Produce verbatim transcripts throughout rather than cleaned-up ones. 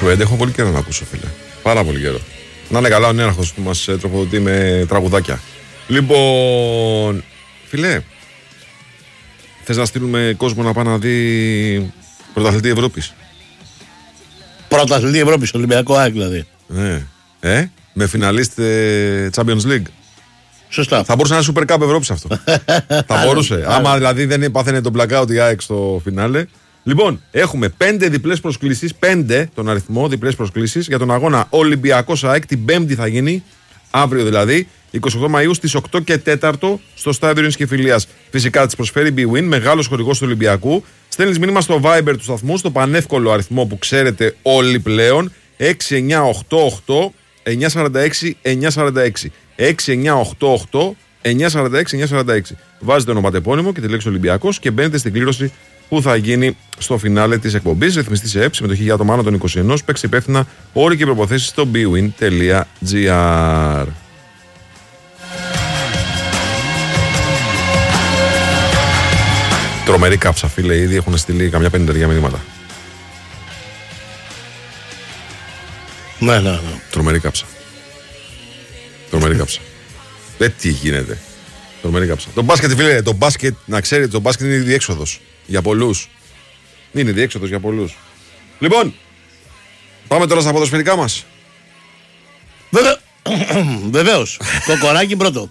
Σουέντ έχω πολύ καιρό να ακούσω, φίλε. Πάρα πολύ καιρό. Να είναι καλά ο νέαρχος που μας τροφοδοτεί με τραγουδάκια. Λοιπόν, φίλε, θες να στείλουμε κόσμο να πάει να δει πρωταθλητή Ευρώπης? Πρωταθλητή Ευρώπης, Ολυμπιακό ΑΕΚ δηλαδή. Ναι. Ε, με φιναλίστ ε, Champions League. Σωστά. Θα μπορούσε να είναι Super Cup Ευρώπης αυτό. Θα μπορούσε. Άμα δηλαδή δεν πάθαινε τον blackout η ΑΕΚ στο φινάλε. Λοιπόν, έχουμε πέντε διπλές προσκλήσεις, πέντε τον αριθμό διπλές προσκλήσεις για τον αγώνα Ολυμπιακός ΑΕΚ. Την Πέμπτη θα γίνει, αύριο δηλαδή, εικοστή ογδόη Μαΐου στις οκτώ και τέσσερα στο Στάδιο Ειρήνης και Φιλίας. Φυσικά της προσφέρει BWIN, μεγάλος χορηγός του Ολυμπιακού. Στέλνεις μήνυμα στο Viber του σταθμού, στο πανεύκολο αριθμό που ξέρετε όλοι πλέον, έξι εννιά οκτώ οκτώ εννιά τέσσερα έξι εννιά τέσσερα έξι. έξι εννιά οκτώ οκτώ εννιά τέσσερα έξι εννιά τέσσερα έξι. Βάζετε ονοματεπώνυμο και τη λέξη Ολυμπιακός και μπαίνετε στην κλήρωση που θα γίνει στο φινάλε της εκπομπής. Ρυθμιστή σε ΕΠ, συμμετοχή για άτομα άνω των είκοσι ένα. Παίξει υπεύθυνα, όροι και προποθέσεις στο bwin τελεία gr. Τρομερή κάψα, φίλε. Ήδη έχουν στείλει καμιά πενήντα μηνύματα. Ναι, ναι, ναι. Τρομερή κάψα. Τρομερή κάψα. Δεν τι γίνεται. Τρομερή κάψα. Το μπάσκετ, φίλε, το μπάσκετ, να ξέρετε, το μπάσκετ είναι η διέξοδος για πολλούς. Είναι η διέξοδος για πολλούς. Λοιπόν, πάμε τώρα στα ποδοσφαιρικά μας. Βέβαια. Βεβαίως. Κοκοράκι πρώτο.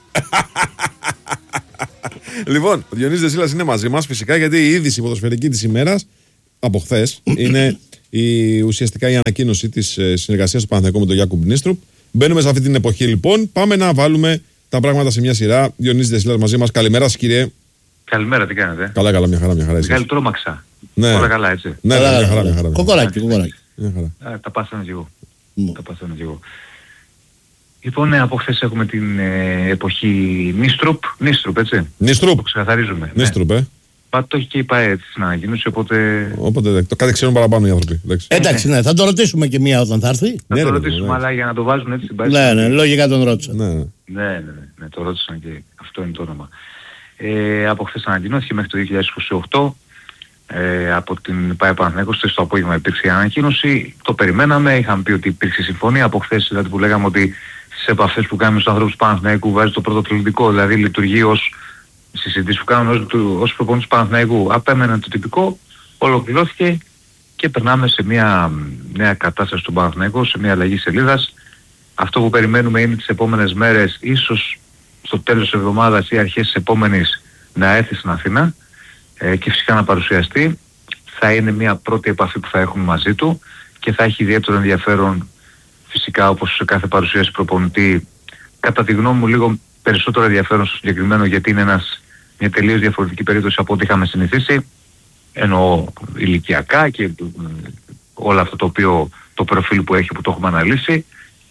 Λοιπόν, ο Διονύσης Δεσίλας είναι μαζί μας φυσικά, γιατί η είδηση ποδοσφαιρική της ημέρας από χθες είναι η, ουσιαστικά η ανακοίνωση της συνεργασίας του Παναθηναϊκού με τον Γιάκουμπ Νίστρουπ. Μπαίνουμε σε αυτή την εποχή λοιπόν. Πάμε να βάλουμε τα πράγματα σε μια σειρά. Διονύσης Δεσίλας μαζί μας. Καλημέρα σας, κύριε. Καλημέρα, τι κάνετε? Καλά, καλά, μια χαρά, μια χαρά. Μεγάλη τρόμαξα. Ναι. Όλα καλά, έτσι. Ναι, ναι, μια χαρά, μια χαρά. Κοκοράκι, κοκοράκι. Μια χαρά. Α, τα πάθαινα κι εγώ. Τα πάθαινα κι εγώ. Λοιπόν, ναι, από χθες έχουμε την ε, εποχή Νίστρουπ. Νίστρουπ, έτσι. Νίστρουπ. Το ξεκαθαρίζουμε. Νίστρουπ, ναι. ε. Πάντως το έχει και η ΠΑΕ στην ανακοίνωση, οπότε... Οπότε το κάτι ξέρουν παραπάνω οι άνθρωποι. Εντάξει, Εντάξει, ναι, θα το ρωτήσουμε και μία όταν θα έρθει. Θα ναι, το ρε, ρωτήσουμε, ναι. αλλά για να το βάζουν έτσι στην ΠΑΕ... Ναι, ναι, λογικά τον ρώτησα. Ναι, ναι. Ναι, ναι, ναι, ναι, το ρώτησαν και αυτό είναι το όνομα. Ε, από χθες ανακοινώθηκε μέχρι το δύο χιλιάδες είκοσι οκτώ ε, από την ΠΑΕ Παναθηναϊκός, στο απόγευμα υπήρξε η ανακοίνωση, το περιμέναμε, είχαμε πει ότι υπήρξε συμφωνία, από χθες δηλαδή που λέγαμε ότι στις επαφές που κάνουμε στους ανθρώπους του Παναθηναϊκού βάζει το πρωτοαθλητικό, δηλαδή λειτουργεί ως συζητήσεις που κάνουμε ως, ως προπονητής του Παναθηναϊκού, απέμενε το τυπικό, ολοκληρώθηκε και περνάμε σε μια νέα κατάσταση του Παναθηναϊκού, σε μια αλλαγή σελίδας. Αυτό που περιμένουμε είναι τις επόμενες μέρες, ίσως στο τέλος της εβδομάδας ή αρχές της επόμενης, να έρθει στην Αθήνα ε, και φυσικά να παρουσιαστεί. Θα είναι μια πρώτη επαφή που θα έχουμε μαζί του και θα έχει ιδιαίτερο ενδιαφέρον, φυσικά όπως σε κάθε παρουσίαση προπονητή, κατά τη γνώμη μου λίγο περισσότερο ενδιαφέρον στο συγκεκριμένο, γιατί είναι ένας, μια τελείως διαφορετική περίπτωση από ό,τι είχαμε συνηθίσει, εννοώ ηλικιακά και όλο αυτό το οποίο, το προφίλ που έχει, που το έχουμε αναλύσει.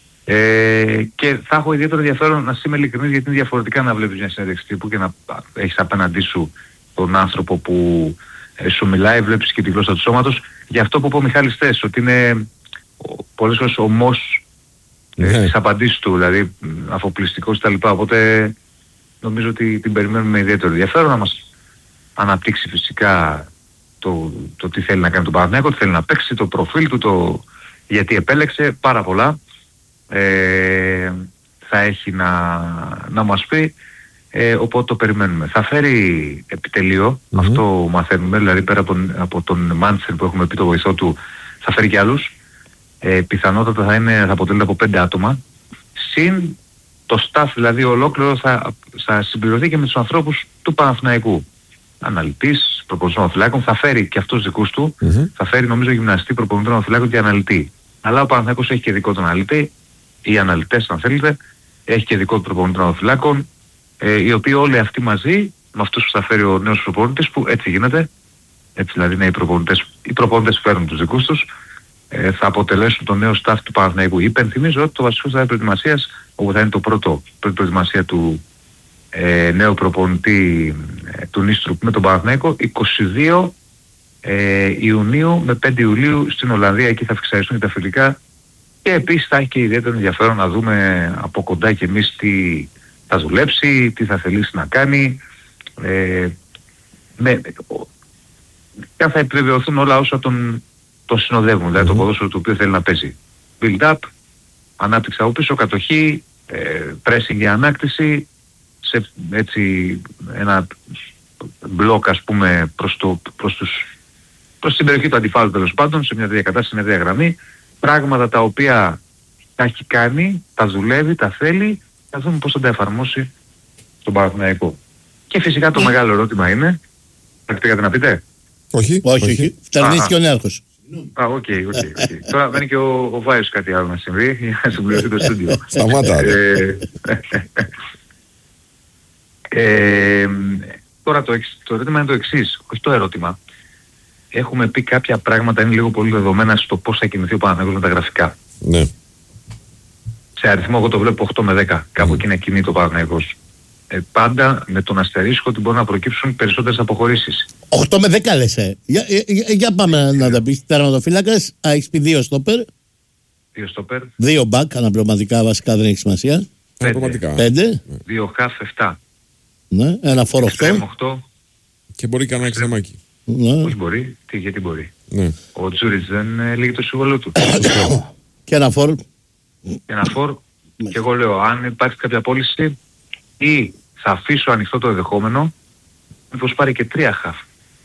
Ε, και θα έχω ιδιαίτερο ενδιαφέρον, να είμαι ειλικρινής, γιατί είναι διαφορετικά να βλέπεις μια συνέντευξη τύπου και να έχεις απέναντί σου τον άνθρωπο που ε, σου μιλάει, βλέπεις και τη γλώσσα του σώματος. Γι' αυτό που είπε ο Μιχάλης Τες, ότι είναι πολλές φορές ομός ε, Ναι. στις απαντήσεις του, δηλαδή αφοπλιστικός κτλ. Οπότε νομίζω ότι την περιμένουμε με ιδιαίτερο ενδιαφέρον, να μας αναπτύξει φυσικά το, το τι θέλει να κάνει τον Παναθηναϊκό, τι θέλει να παίξει, το προφίλ του, το γιατί επέλεξε, πάρα πολλά. Ε, θα έχει να, να μας πει, ε, οπότε το περιμένουμε. Θα φέρει επιτελείο, mm-hmm. αυτό μαθαίνουμε, δηλαδή πέρα από, από τον Μάντσερ που έχουμε πει το βοηθό του, θα φέρει και άλλους. Ε, πιθανότατα θα, είναι, θα αποτελείται από πέντε άτομα, συν το staff δηλαδή ολόκληρο θα, θα συμπληρωθεί και με τους ανθρώπους του Παναθηναϊκού. Αναλυτής, προπονητών φυλάκων, θα φέρει και αυτούς δικούς του, mm-hmm. θα φέρει νομίζω γυμναστή, προπονητών φυλάκων και αναλυτή. Αλλά ο Παναθηναϊκός έχει και δικό του αναλυτή, οι αναλυτές αν θέλετε, έχει και δικό του προπονητή τερματοφυλάκων, ε, οι οποίοι όλοι αυτοί μαζί, με αυτούς που θα φέρει ο νέος προπονητής, που έτσι γίνεται, έτσι δηλαδή είναι οι προπονητές, οι προπονητές φέρνουν τους δικούς τους, ε, θα αποτελέσουν το νέο staff του Παναθηναϊκού. Υπενθυμίζω ότι το βασικό στάδιο προετοιμασίας, όπου θα είναι το πρώτο, πρώτη προετοιμασία του ε, νέου προπονητή ε, του Νίστρουπ με τον Παναθηναϊκό, είκοσι δύο ε, Ιουνίου με πέντε Ιουλίου στην Ολλανδία, εκεί θα φυξαριστούν τα φιλικά. Και επίσης θα έχει και ιδιαίτερο ενδιαφέρον να δούμε από κοντά και εμείς τι θα δουλέψει, τι θα θελήσει να κάνει, ε, με, και αν θα επιβεβαιωθούν όλα όσα τον τον συνοδεύουν, δηλαδή το ποδόσφαιρο το οποίο θέλει να παίζει. Build up, ανάπτυξη από πίσω, κατοχή, ε, pressing για ανάκτηση, σε έτσι ένα μπλοκ ας πούμε προς, το, προς, τους, προς την περιοχή του αντιφάλου τέλος πάντων, σε μια διακατάσταση, σε μια διαγραμμή, πράγματα τα οποία τα έχει κάνει, τα δουλεύει, τα θέλει, θα δούμε πώς θα τα εφαρμόσει στον Παναθηναϊκό. Και φυσικά το μεγάλο ερώτημα είναι, θα πήγατε να πείτε? Όχι, όχι, όχι. Φταρνίστηκε ο νέαρχος. Α, οκ, οκ. Τώρα δεν είναι και ο, ο Βάιος κάτι άλλο να συμβεί, για να συμπληρωθεί το στούντιο. Σταμάτα. ε, ε, τώρα το, το ερώτημα είναι το εξής, όχι το ερώτημα. Έχουμε πει κάποια πράγματα, είναι λίγο πολύ δεδομένα στο πώς θα κινηθεί ο Παναθηναϊκός με τα γραφικά. Ναι. Σε αριθμό εγώ το βλέπω οκτώ με δέκα, κάπου εκεί είναι κινείται ο Παναθηναϊκός. Ε, πάντα με τον αστερίσκο ότι μπορούν να προκύψουν περισσότερες αποχωρήσεις. οκτώ με δέκα λες, ε. Για, για, για πάμε να τα πεις. Τερματοφύλακας, έχεις πει δύο στόπερ. Δύο στόπερ. Δύο μπακ, αναπληρωματικά βασικά δεν έχει σημασία. Αναπληρωματικά. Πέντε. Δύο χαφ, εφτά. Ναι, ένα φόρο οκτώ. Και μπορεί κανένα εξτρεμάκι. Ναι. Όχι μπορεί, τι, γιατί μπορεί. Ναι. Ο Τζούριτς δεν ε, λύγει το συμβόλαιο του. Και ένα φόρ. Και ένα φόρ. Και εγώ λέω, αν υπάρχει κάποια πώληση ή θα αφήσω ανοιχτό το ενδεχόμενο, μήπως πάρει και τρία χαφ.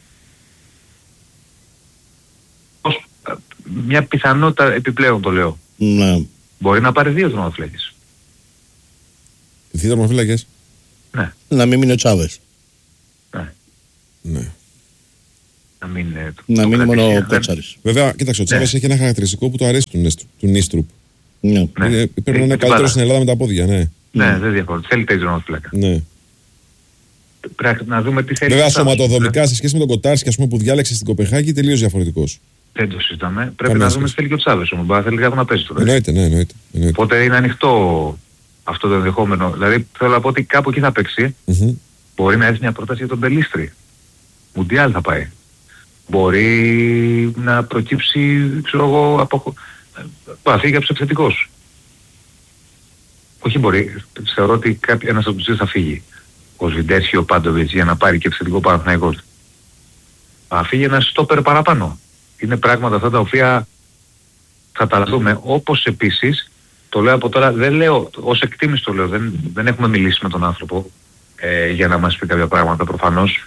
Ως μια πιθανότητα επιπλέον το λέω. Ναι. Μπορεί να πάρει δύο τερματοφύλακες. Δύο τερματοφύλακες. Ναι. Να μην μείνει ο Τσάβες. Ναι. Ναι. Να μην, ε, το, να το μην μόνο ο δεν... Κότσαρης. Βέβαια, κοίταξε, ο Τσάβες ναι. έχει ένα χαρακτηριστικό που του αρέσει του, του Νίστρουπ. Ναι. Ναι. Είναι, πρέπει να είναι καλύτερο στην Ελλάδα με τα πόδια, ναι. Ναι, ναι, δεν διαφορά. Θέλει τέτοιο τερματοφύλακα. Ναι. Πρέπει να δούμε τι θέλει. Βέβαια, σωματοδομικά σε σχέση με τον Κοτάρσκι, ας πούμε, που διάλεξε στην Κοπεχάγη, τελείως διαφορετικός. Δεν το συζητάμε. Πρέπει να δούμε τι θέλει και ο Τσάβες όμως. Μπορεί να θέλει κάπου να παίζει τώρα. Εννοείται, ναι, εννοείται. εννοείται. Οπότε είναι ανοιχτό αυτό το ενδεχόμενο. Δηλαδή θέλω να πω ότι κάπου εκεί θα παίξει. Mm-hmm. Μπορεί να έρθει μια πρόταση για τον Πελίστρη. Μουντιάλ θα πάει. Μπορεί να προκύψει, ξέρω εγώ, από... να φύγει κάποιος επιθετικός. Όχι μπορεί. Θεωρώ ότι κάποιος, ένας από τους δύο θα φύγει. Ο Σβιντέρσκι, ο Πάντοβιτς, για να πάρει και επιθετικό Παναθηναϊκό. Θα φύγει ένας στόπερ παραπάνω. Είναι πράγματα αυτά τα οποία θα τα δούμε. Όπως επίσης, το λέω από τώρα, δεν λέω, ως εκτίμηση το λέω, δεν, δεν έχουμε μιλήσει με τον άνθρωπο ε, για να μας πει κάποια πράγματα προφανώς.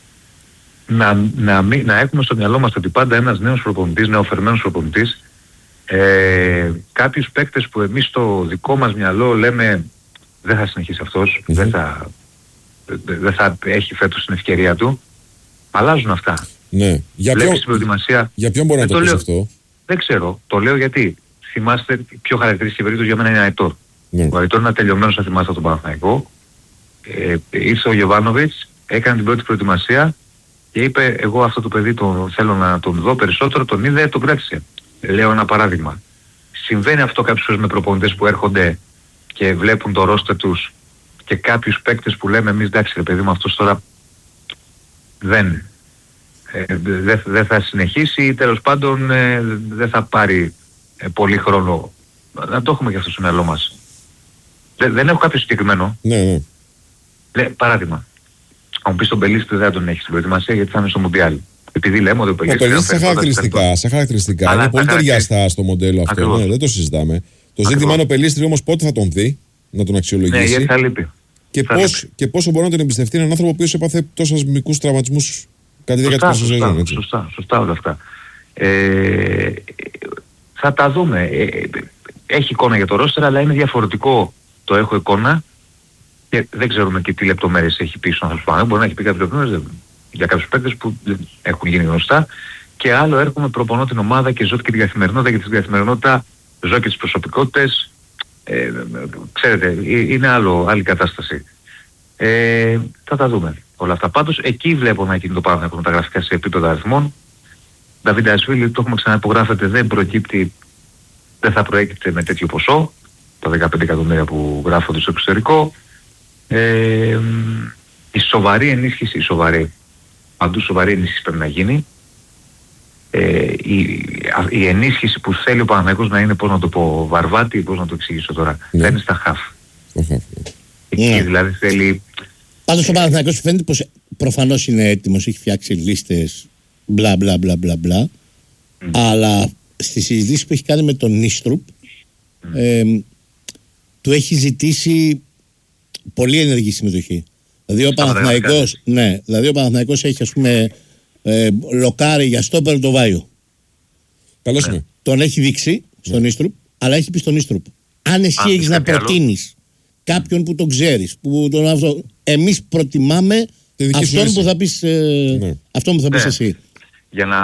Να, να, μη, να έχουμε στο μυαλό μας ότι πάντα ένας νέος προπονητής, νεοφερμένος προπονητής, ε, κάποιους παίκτες που εμείς στο δικό μας μυαλό λέμε δεν θα συνεχίσει αυτός, mm-hmm. δεν, θα, δεν θα έχει φέτος την ευκαιρία του, αλλάζουν αυτά. Ναι. Για, ποιο, για ποιον μπορεί να το, το πεις αυτό? Δεν ξέρω. Το λέω γιατί θυμάστε πιο χαρακτηριστική περίπτωση για μένα είναι Αϊτόρ. Ναι. Ο Αϊτόρ είναι τελειωμένος, θα θυμάστε τον Παναθηναϊκό. Ε, ήρθε ο Γιοβάνοβιτς, έκανε την πρώτη προετοιμασία και είπε εγώ αυτό το παιδί το, θέλω να τον δω περισσότερο, τον είδε, τον κράτησε. Λέω ένα παράδειγμα. Συμβαίνει αυτό κάποιες φορές με προπονητές που έρχονται και βλέπουν το ρόστερ τους και κάποιους παίκτες που λέμε εμείς εντάξει ρε παιδί μου αυτός τώρα δεν... Ε, δεν δε θα συνεχίσει ή τέλος πάντων ε, δεν θα πάρει ε, πολύ χρόνο. Να το έχουμε και αυτό στο μυαλό μας. Δε, δεν έχω κάποιο συγκεκριμένο. Ναι, ναι. Λε, παράδειγμα. Αν πεις τον Πελίστρη δεν τον έχει στην προετοιμασία γιατί θα είναι στο Μουντιάλ. Επειδή λέμε ότι ο Πελίστρη... Ο Πελίστρη σε χαρακτηριστικά, σε χαρακτηριστικά είναι πολύ ταιριαστά στο μοντέλο αυτό. Ναι, δεν το συζητάμε. Το Ακριβώς. Ζήτημα είναι ο Πελίστρη όμως πότε θα τον δει, να τον αξιολογήσει. Ναι, γιατί θα λείπει. Και, θα πώς, λείπει. και πόσο μπορεί να τον εμπιστευτεί έναν άνθρωπο ο οποίος έπαθε τόσους μικρούς τραυματισμούς κατά τη διάρκεια της σεζόν. Σωστά, σωστά όλα αυτά. Ε, θα τα δούμε. Ε, έχει εικόνα για το ρόστερ, αλλά είναι διαφορετικό το έχω εικόνα και δεν ξέρουμε και τι λεπτομέρειες έχει πει στον άνθρωπο. Μπορεί να έχει πει κάποιες λεπτομέρειες για κάποιους παίκτες που έχουν γίνει γνωστά και άλλο έρχομαι προπονώ την ομάδα και ζω και την καθημερινότητα και την καθημερινότητα ζω και τις προσωπικότητες. Ε, ξέρετε, είναι άλλο, άλλη κατάσταση. Ε, θα τα δούμε όλα αυτά. Πάντως εκεί βλέπω να γίνει το πράγμα με τα γραφικά σε επίπεδο αριθμών. Νταβίντα Ασβίλη, το έχουμε ξαναυπογράφεται, δεν προκύπτει, δεν θα προέκυπτε με τέτοιο ποσό, τα δεκαπέντε εκατομμύρια που γράφονται στο εξωτερικό. Ε, η σοβαρή ενίσχυση, η σοβαρή, παντού σοβαρή ενίσχυση πρέπει να γίνει. Ε, η, η ενίσχυση που θέλει ο Παναθηναϊκός να είναι, πώς να το πω, βαρβάτη, πώς να το εξηγήσω τώρα, yeah. θα είναι στα χαφ. Okay. Εκεί yeah. δηλαδή θέλει... Πάντως ο Παναθηναϊκός φαίνεται πως προφανώς είναι έτοιμος, έχει φτιάξει λίστες μπλα μπλα μπλα μπλα μπλα. Mm. Αλλά στις συζητήσεις που έχει κάνει με τον Νίστρουπ, mm. ε, του έχει ζητήσει πολύ ενεργή συμμετοχή. Δηλαδή ο Παναθηναϊκός, ναι, δηλαδή ο Παναθηναϊκός έχει, ας πούμε, ε, λοκάρει για στόπερ το Βάιο. Καλώς είναι. Τον έχει δείξει στον Νίστρουπ, αλλά έχει πει στον Νίστρουπ, αν εσύ Α, έχεις να προτείνεις κάποιον που τον ξέρεις, που τον αυτό, εμείς προτιμάμε αυτόν που θα πεις, ε, ναι. αυτόν που θα πεις ναι. εσύ. Για να...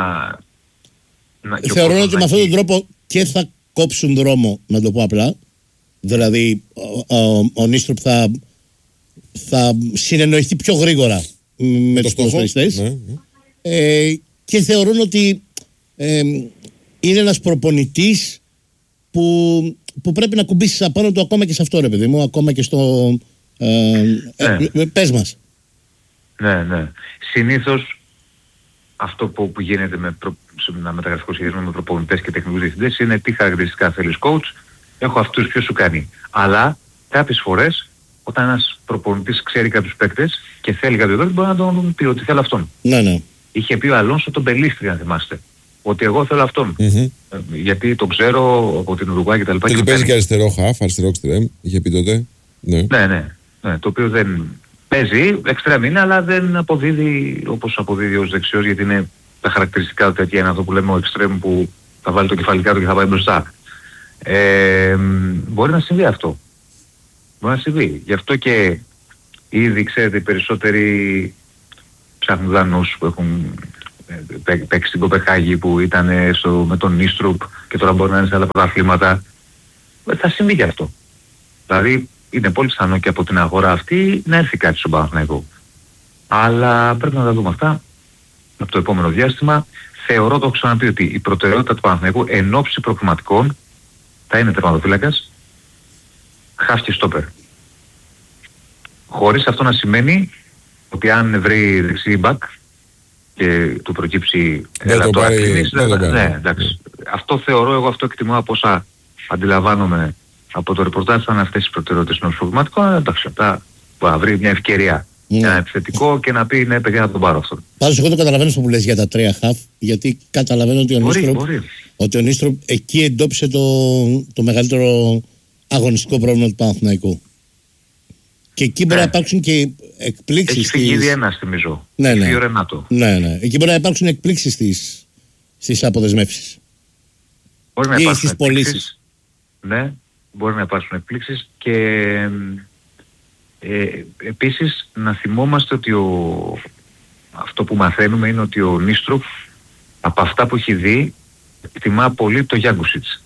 να Θεωρώ ότι με αυτόν τον τρόπο και θα κόψουν δρόμο, να το πω απλά. Δηλαδή ο, ο, ο Νίστρουπ θα, θα συνεννοηθεί πιο γρήγορα με τους ποδοσφαιριστές. Ναι, ναι. Ε, και θεωρούν ότι ε, είναι ένας προπονητής που, που πρέπει να κουμπίσεις απάνω του ακόμα και σε αυτό, ρε παιδί μου, ακόμα και στο ε, ναι. ε, πες μας. Ναι, ναι. Συνήθως αυτό που, που γίνεται με, προ, σε ένα μεταγραφικό σχεδιασμό με προπονητές και τεχνικούς διευθυντές είναι τι χαρακτηριστικά θέλεις coach, έχω αυτούς, ποιος σου κάνει. Αλλά κάποιες φορές όταν ένας προπονητής ξέρει κάποιους παίκτες και θέλει κάποιο παίκτη, μπορεί να τον πει ότι θέλω αυτόν. Ναι, ναι. Είχε πει ο Αλόνσο τον Πελίστρη, αν θυμάστε, ότι εγώ θέλω αυτόν. Mm-hmm. Ε, γιατί τον ξέρω από την Ουρουγουάη και τα λοιπά. Και, και του παίζει και αριστερό χαφ, αριστερό εξτρέμ, είχε πει τότε. Ναι, ναι, ναι, ναι, το οποίο δεν παίζει, εξτρέμ είναι, αλλά δεν αποδίδει όπως αποδίδει ως δεξιός, γιατί είναι τα χαρακτηριστικά του τέτοια, είναι αυτό που λέμε ο εξτρέμ που θα βάλει το κεφαλικά του και θα πάει μπροστά. Ε, μπορεί να συμβεί αυτό. Μπορεί να συμβεί. Γι' αυτό και ήδη, ξέρετε, οι περισσότεροι ψάχνουν Δανούς που έχουν παίξει στην Κοπεχάγη, που ήταν στο, με τον Νίστρουπ και τώρα μπορεί να είναι σε άλλα πρωταθλήματα. Θα συμβεί και αυτό. Δηλαδή είναι πολύ πιθανό και από την αγορά αυτή να έρθει κάτι στον Παναθηναϊκό. Αλλά πρέπει να τα δούμε αυτά από το επόμενο διάστημα. Θεωρώ, το έχω ξαναπεί, ότι η προτεραιότητα του Παναθηναϊκού εν ώψη προκριματικών θα είναι τερματοφύλακας, χαφ και στόπερ. Χωρίς αυτό να σημαίνει ότι αν βρει δεξί μπακ και του προκύψει έλα τώρα κλείνεις, ναι, εντάξει. Αυτό θεωρώ εγώ, αυτό εκτιμώ από όσα αντιλαμβάνομαι από το ρεπορτάζ, θα είναι αυτές οι προτεραιότητες των προκριματικών. Εντάξει, αυτά θα βρει μια ευκαιρία. Yeah. Ένα επιθετικό και να πει ναι, παιδιά, να τον πάρω αυτόν. Πάντως εγώ το καταλαβαίνω που λες για τα τρία χαφ, γιατί καταλαβαίνω ότι ο Νίστρουπ, ότι ο Νίστρουπ εκεί εντόπισε το, το μεγαλύτερο αγωνιστικό πρόβλημα του Παναθηναϊκού. Και εκεί μπορεί ναι. να υπάρξουν και εκπλήξεις. Έχει φύγει ήδη ένας, θυμίζω. Ναι, ναι. Έχει Ρενάτο. Ναι, ναι. Εκεί μπορεί να υπάρξουν εκπλήξεις στις, στις αποδεσμεύσεις. Μπορεί να ή υπάρξουν στις πωλήσεις. Ναι, μπορεί να υπάρξουν εκπλήξεις και ε, επίσης να θυμόμαστε ότι ο, αυτό που μαθαίνουμε είναι ότι ο Νίστρουπ από αυτά που έχει δει εκτιμά πολύ το Γιάνκουσιτς.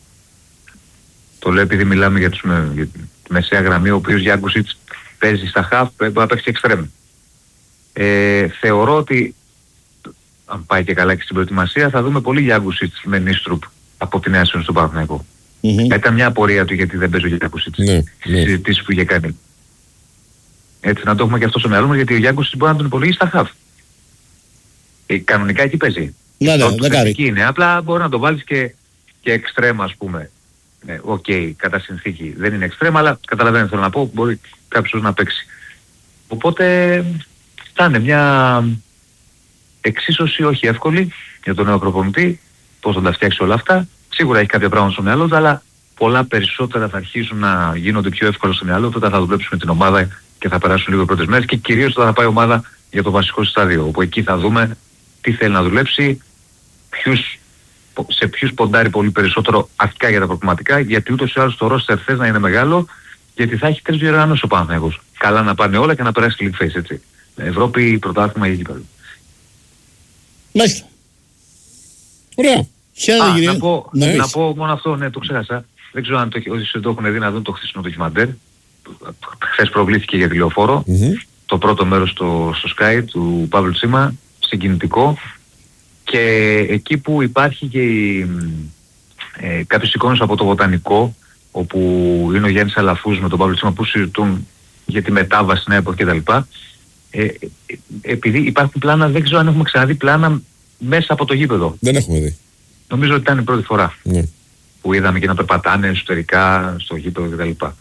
Το λέω επειδή μιλάμε για, τους, για τη μεσαία γραμμή, ο οποίος Γιάνκουσιτς παίζει στα χαφ, μπορεί να παίξει εξτρέμ. Ε, θεωρώ ότι αν πάει και καλά και στην προετοιμασία θα δούμε πολύ Γιάνκουσιτς με Νίστρουπ από την νέα σύνολο στον Παναθηναϊκό. Mm-hmm. Ήταν μια απορία του γιατί δεν παίζει ο Γιάνκουσιτς. Ναι, στις ναι. συζητήσεις που είχε κάνει. Έτσι να το έχουμε και αυτό στο μυαλό μου, γιατί ο Γιάνκουσιτς μπορεί να τον υπολογίσει στα χαφ. Ε, κανονικά εκεί παίζει. Ναι, ναι, ναι, εκεί είναι. Απλά μπορεί να το βάλεις και, και εξτρέμ, ας πούμε. Οκ, ναι, okay, κατά συνθήκη δεν είναι εξτρέμ, αλλά καταλαβαίνετε θέλω να πω, μπορεί κάποιος να παίξει. Οπότε θα είναι μια εξίσωση όχι εύκολη για τον νέο προπονητή, πώς θα τα φτιάξει όλα αυτά. Σίγουρα έχει κάποια πράγματα στο μυαλό του, αλλά πολλά περισσότερα θα αρχίσουν να γίνονται πιο εύκολα στο μυαλό του όταν θα δουλέψουμε την ομάδα και θα περάσουν λίγο οι πρώτες μέρες, και κυρίως όταν θα πάει η ομάδα για το βασικό στάδιο, όπου εκεί θα δούμε τι θέλει να δουλέψει, ποιους, σε ποιους ποντάρει πολύ περισσότερο αρχικά για τα προκριματικά, γιατί ούτως ή άλλως το roster θες να είναι μεγάλο, γιατί θα έχει τρεις διοργανώσεις ο Παναθηναϊκός. Καλά να πάνε όλα και να περάσει και league phase, έτσι. Ευρώπη, πρωτάθλημα ή γήπεδο. Μάλιστα. Ωραία. Α, να, πω, ναι, να πω μόνο αυτό, ναι, το ξέχασα. Δεν ξέρω αν το, όσοι το έχουν δει να δουν το χθεσινό ντοκιμαντέρ. Χθες προβλήθηκε για τηλεοφόρο. Mm-hmm. Το πρώτο μέρος στο, στο Sky του Παύλου Τσίμα, συγκινητικό. Και εκεί που υπάρχει και η, ε, κάποιες εικόνες από το Βοτανικό, όπου είναι ο Γιάννης Αλαφούς με τον Παύλο Τσίμα που συζητούν για τη μετάβαση νέα εποχή κτλ. Ε, ε, επειδή υπάρχουν πλάνα, δεν ξέρω αν έχουμε ξαναδεί πλάνα μέσα από το γήπεδο. Δεν έχουμε δει. Νομίζω ότι ήταν η πρώτη φορά ναι. που είδαμε και να περπατάνε εσωτερικά στο γήπεδο κτλ.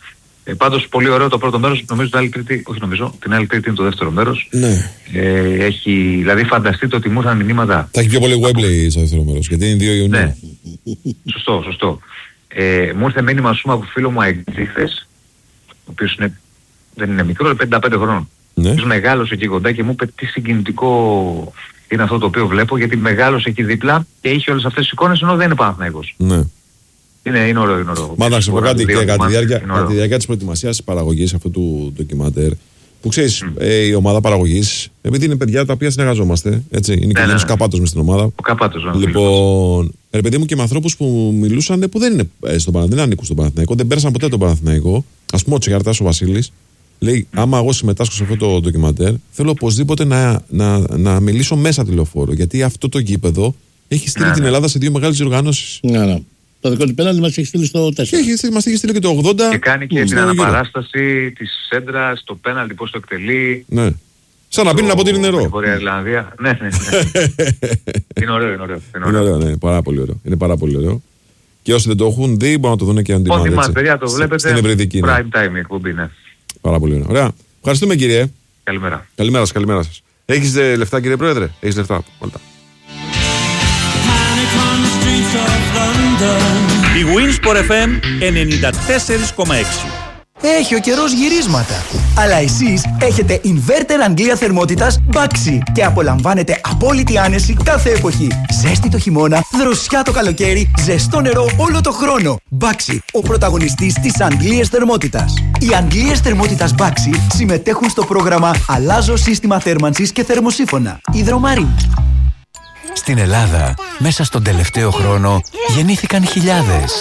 Ε, πάντως πολύ ωραίο το πρώτο μέρος, νομίζω την άλλη τρίτη, όχι νομίζω, την άλλη τρίτη είναι το δεύτερο μέρος. Ναι. Ε, έχει, δηλαδή φανταστείτε ότι μου ήρθαν μηνύματα. Θα έχει πιο πολύ Webley στο δεύτερο μέρος, γιατί είναι δύο Ιουνίου. Ναι. Σωστό, σωστό. Ε, μου ήρθε μήνυμα, ας πούμε, από φίλο μου Αεκτήχθες, ο οποίος είναι, δεν είναι μικρό, είναι πενήντα πέντε χρόνων. Ναι. Ο μεγάλος εκεί κοντά και μου είπε τι συγκινητικό είναι αυτό το οποίο βλέπω, γιατί μεγάλος εκεί δίπλα και είχε όλες αυτές τις εικόνες ενώ δεν είναι Παναθηναϊκός. Ναι. Είναι, είναι ωραίο, είναι ωραίο. Μα να σου πω κάτι, και κατά τη διάρκεια, τη διάρκεια της προετοιμασίας της παραγωγής αυτού του ντοκιμαντέρ, που ξέρεις, mm. ε, η ομάδα παραγωγής, επειδή είναι παιδιά τα οποία συνεργαζόμαστε, έτσι, είναι ναι, και ένας ναι, ναι. Καπάτος μες στην ομάδα. Ο Καπάτος, ναι. Λοιπόν, ρε παιδί μου, και με ανθρώπους που μιλούσαν που δεν είναι στον Παναθηναϊκό, δεν ανήκουν στον Παναθηναϊκό, δεν πέρασαν ποτέ τον Παναθηναϊκό. Ας πούμε ο Τσιγαρτάς ο Βασίλης, λέει, mm. άμα εγώ συμμετάσχω σε αυτό το ντοκιμαντέρ, θέλω οπωσδήποτε να, να, να μιλήσω μέσα τη Λεωφόρο, γιατί αυτό το γήπεδο έχει στείλει ναι, την Ελλάδα σε δύο μεγάλες διοργανώσεις. Ναι, ναι. Το δικό του πέναλτι μας έχει στείλει στο τέσσερα. Έχει, μας έχει στείλει και το ογδόντα. Και κάνει και την αναπαράσταση της σέντρας, το πέναλτι πώς το εκτελεί. Ναι. Σαν να πίνει από την νερό. Βορεια Ιρλανδία. Ναι, ναι, ναι. Είναι ωραίο, είναι ωραίο. Είναι ωραίο, είναι ωραίο, ναι, πάρα πολύ ωραίο. Είναι πάρα πολύ ωραίο. Και όσοι δεν το έχουν δει, μπορούν να το δουν και αν την Ό,τι μας, παιδιά, το βλέπετε. Στην ευρυδική. Prime time η εκπομπή, ναι. Πάρα πολύ ωραίο. Ωραία. Ευχαριστούμε, κύριε. Καλημέρα. Καλημέρα σας, καλημέρα σας. Έχεις λεφτά, κύριε Πρόεδρε? Έχεις λεφτά? Μάλιστα. Η Winsport εφ εμ ενενήντα τέσσερα κόμμα έξι. Έχει ο καιρός γυρίσματα. Αλλά εσείς έχετε inverter Αγγλία θερμότητας Baxi και απολαμβάνετε απόλυτη άνεση κάθε εποχή. Ζέστη το χειμώνα, δροσιά το καλοκαίρι, ζεστό νερό όλο το χρόνο. Baxi, ο πρωταγωνιστής της Αγγλίας θερμότητας. Οι Αγγλίες θερμότητας Baxi συμμετέχουν στο πρόγραμμα Αλλάζω σύστημα θέρμανσης και θερμοσύφωνα. Υδρομαρή. Στην Ελλάδα, μέσα στον τελευταίο χρόνο, γεννήθηκαν χιλιάδες.